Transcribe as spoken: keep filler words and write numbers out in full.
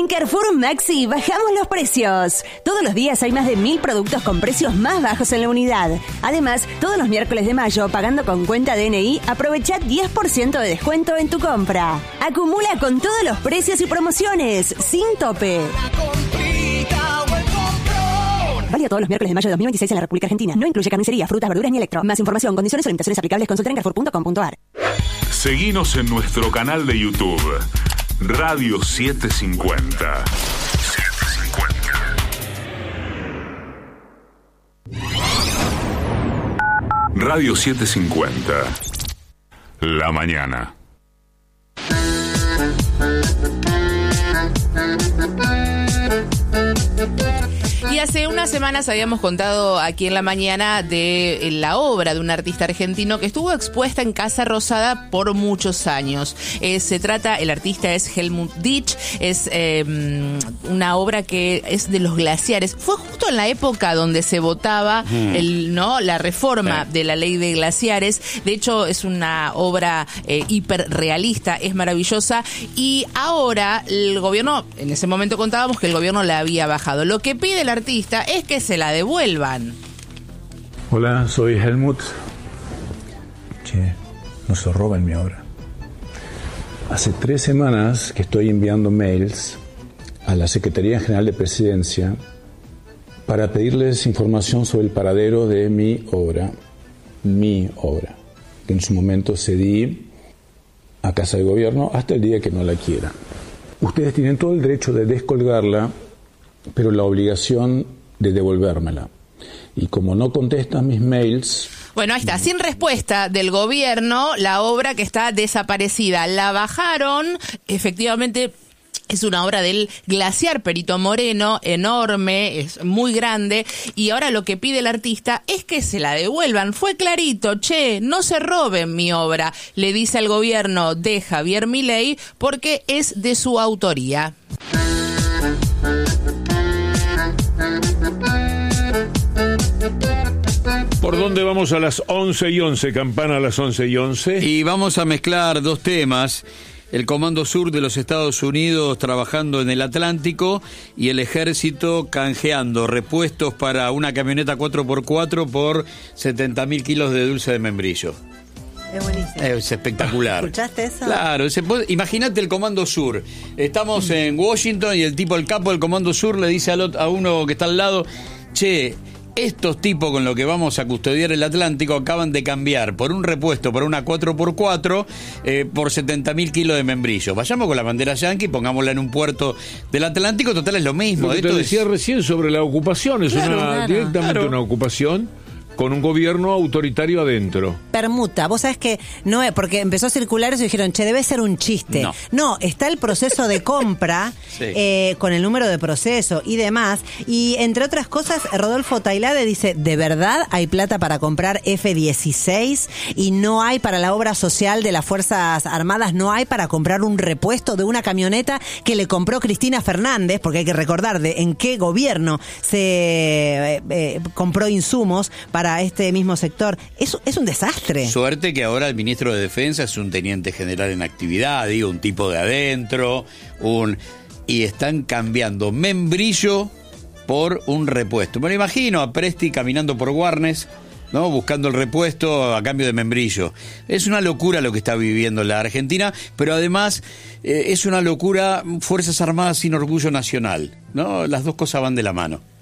En Carrefour Maxi bajamos los precios. Todos los días hay más de mil productos con precios más bajos en la unidad. Además, todos los miércoles de mayo, pagando con cuenta D N I, aprovecha diez por ciento de descuento en tu compra. Acumula con todos los precios y promociones, sin tope. Válido todos los miércoles de mayo de dos mil veintiséis en la República Argentina. No incluye carnicería, frutas, verduras ni electro. Más información, condiciones o limitaciones aplicables, consulta en carrefour punto com punto a r. Seguinos en nuestro canal de YouTube, Radio setecientos cincuenta. setecientos cincuenta. Radio setecientos cincuenta. La mañana. Y hace unas semanas habíamos contado aquí en la mañana de la obra de un artista argentino que estuvo expuesta en Casa Rosada por muchos años. Eh, se trata, el artista es Helmut Ditch, es eh, una obra que es de los glaciares. Fue justo en la época donde se votaba mm. el, ¿no? la reforma sí. de la ley de glaciares. De hecho, es una obra eh, hiperrealista, es maravillosa. Y ahora el gobierno, en ese momento contábamos que el gobierno la había bajado. Lo que pide el artista es que se la devuelvan. Hola, soy Helmut. Che, no se roben mi obra. Hace tres semanas que estoy enviando mails a la Secretaría General de Presidencia para pedirles información sobre el paradero de mi obra. Mi obra. Que en su momento cedí a Casa de Gobierno hasta el día que no la quieran. Ustedes tienen todo el derecho de descolgarla, pero la obligación de devolvérmela. Y como no contestan mis mails... Bueno, ahí está, sin respuesta del gobierno, la obra que está desaparecida. La bajaron, efectivamente... Es una obra del glaciar Perito Moreno, enorme, es muy grande, y ahora lo que pide el artista es que se la devuelvan. Fue clarito, che, no se roben mi obra, le dice al gobierno de Javier Milei, porque es de su autoría. ¿Por dónde vamos a las once y once? Campana a las once y once. Y vamos a mezclar dos temas. El Comando Sur de los Estados Unidos trabajando en el Atlántico y el Ejército canjeando repuestos para una camioneta cuatro por cuatro por setenta mil kilos de dulce de membrillo. Es buenísimo. Es espectacular. ¿Escuchaste eso? Claro, imagínate el Comando Sur. Estamos en Washington y el tipo, el capo del Comando Sur le dice al otro, a uno que está al lado, che, estos tipos con lo que vamos a custodiar el Atlántico acaban de cambiar por un repuesto, por una cuatro por cuatro, eh, por setenta mil kilos de membrillo. Vayamos con la bandera yanqui, pongámosla en un puerto del Atlántico, total es lo mismo. Lo que te Esto decía es... recién sobre la ocupación, es Claro, una claro, directamente claro. una ocupación con un gobierno autoritario adentro. Permuta, vos sabés que no es, porque empezó a circular eso y dijeron, che, debe ser un chiste. No, no está el proceso de compra sí. eh, con el número de proceso y demás. Y entre otras cosas, Rodolfo Tailade dice, ¿de verdad hay plata para comprar F dieciséis y no hay para la obra social de las Fuerzas Armadas, no hay para comprar un repuesto de una camioneta que le compró Cristina Fernández, porque hay que recordar de en qué gobierno se eh, eh, compró insumos para este mismo sector? Es, es un desastre. Suerte que ahora el ministro de Defensa es un teniente general en actividad, digo, un tipo de adentro, un y están cambiando membrillo por un repuesto. Me lo imagino a Presti caminando por Warnes, ¿no? Buscando el repuesto a cambio de membrillo. Es una locura lo que está viviendo la Argentina, pero además eh, es una locura Fuerzas Armadas sin orgullo nacional, ¿no? Las dos cosas van de la mano.